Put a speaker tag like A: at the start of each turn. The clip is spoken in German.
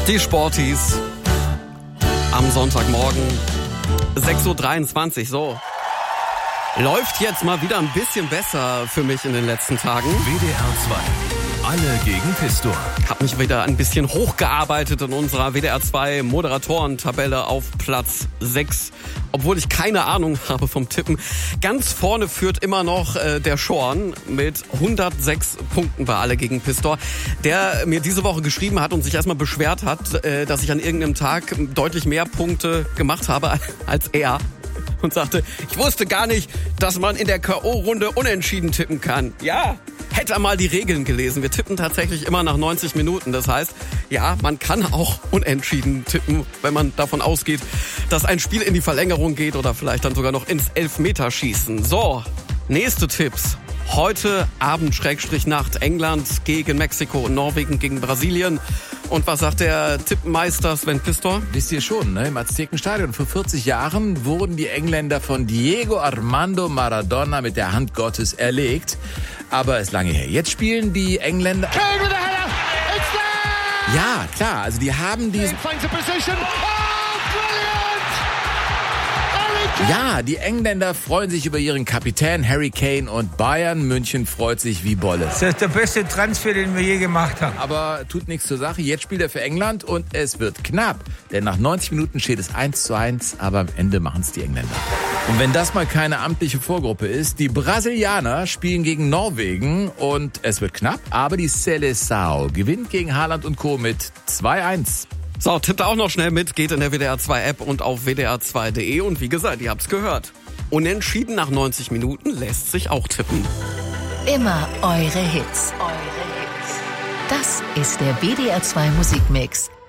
A: Die Sporties am Sonntagmorgen 6.23 Uhr. So, läuft jetzt mal wieder ein bisschen besser für mich in den letzten Tagen.
B: WDR 2, alle gegen Pistor.
A: Hab mich wieder ein bisschen hochgearbeitet in unserer WDR 2 Moderatorentabelle auf Platz 6. Obwohl ich keine Ahnung habe vom Tippen. Ganz vorne führt immer noch der Schorn mit 106 Punkten bei alle gegen Pistor, der mir diese Woche geschrieben hat und sich erstmal beschwert hat, dass ich an irgendeinem Tag deutlich mehr Punkte gemacht habe als er. Und sagte, ich wusste gar nicht, dass man in der K.O.-Runde unentschieden tippen kann. Ja, hätte er mal die Regeln gelesen. Wir tippen tatsächlich immer nach 90 Minuten. Das heißt, ja, man kann auch unentschieden tippen, wenn man davon ausgeht, dass ein Spiel in die Verlängerung geht oder vielleicht dann sogar noch ins Elfmeterschießen. So, nächste Tipps. Heute Abend /Nacht England gegen Mexiko und Norwegen gegen Brasilien. Und was sagt der Tippmeister Sven Pistor?
C: Wisst ihr schon, ne? Im Aztekenstadion vor 40 Jahren wurden die Engländer von Diego Armando Maradona mit der Hand Gottes erlegt. Aber ist lange her. Jetzt spielen die Engländer... Ja, klar, also die haben diesen... Ja, die Engländer freuen sich über ihren Kapitän Harry Kane und Bayern München freut sich wie Bolle.
D: Das ist der beste Transfer, den wir je gemacht haben.
C: Aber tut nichts zur Sache. Jetzt spielt er für England und es wird knapp. Denn nach 90 Minuten steht es 1:1, aber am Ende machen es die Engländer. Und wenn das mal keine amtliche Vorgruppe ist, die Brasilianer spielen gegen Norwegen und es wird knapp, aber die Seleção gewinnt gegen Haaland und Co. mit 2:1.
A: So, tippt auch noch schnell mit, geht in der WDR 2 App und auf wdr2.de und wie gesagt, ihr habt's gehört. Unentschieden nach 90 Minuten lässt sich auch tippen.
E: Immer eure Hits. Das ist der WDR 2 Musikmix.